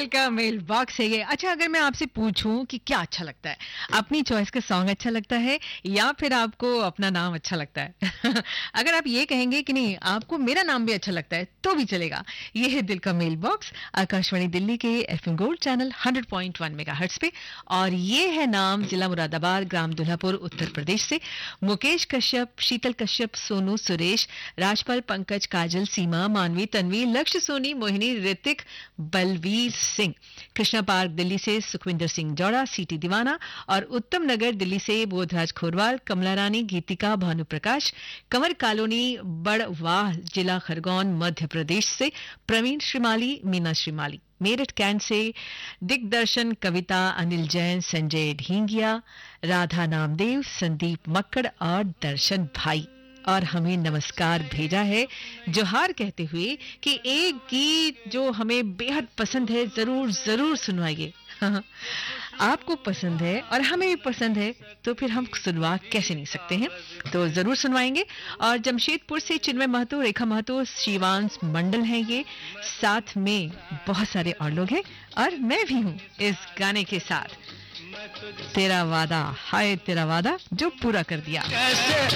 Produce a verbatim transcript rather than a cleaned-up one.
दिल का mail box है ये। अच्छा, अगर मैं आपसे पूछूं कि क्या अच्छा लगता है, अपनी चॉइस का सॉन्ग अच्छा लगता है या फिर आपको अपना नाम अच्छा लगता है? अगर आप ये कहेंगे कि नहीं आपको मेरा नाम भी अच्छा लगता है तो भी चलेगा। ये है दिल का मेल बॉक्स, आकाशवाणी दिल्ली के FM gold channel hundred point one megahertz पे। और ये है नाम जिला मुरादाबाद, ग्राम दुल्हापुर, उत्तर प्रदेश से। मुकेश कश्यप, शीतल कश्यप, सोनू, सुरेश, राजपाल, पंकज, काजल, सीमा, मानवी, तन्वी, लक्ष्य, सोनी, मोहिनी, ऋतिक, बलवीर सिंह। कृष्णा पार्क दिल्ली से सुखविंदर सिंह जौड़ा, सीटी दीवाना। और उत्तम नगर दिल्ली से बोधराज खोरवाल, कमला रानी, गीतिका, भानु प्रकाश। कंवर कॉलोनी, बड़वाह, जिला खरगोन, मध्य प्रदेश से प्रवीण श्रीमाली, मीना श्रीमाली। मेरठ कैंट से दिग्दर्शन, कविता, अनिल जैन, संजय ढींगिया, राधा नामदेव, संदीप मक्कड़ और दर्शन भाई। और हमें नमस्कार भेजा है जोहार कहते हुए कि एक गीत जो हमें बेहद पसंद है, जरूर जरूर सुनवाइए। आपको पसंद है और हमें भी पसंद है तो फिर हम सुनवा कैसे नहीं सकते हैं, तो जरूर सुनवाएंगे। और जमशेदपुर से चिन्मय महतो, रेखा महतो, शिवांश मंडल हैं ये, साथ में बहुत सारे और लोग हैं और मैं भी हूँ इस गाने के साथ। तेरा वादा, हाय तेरा वादा जो पूरा कर दिया।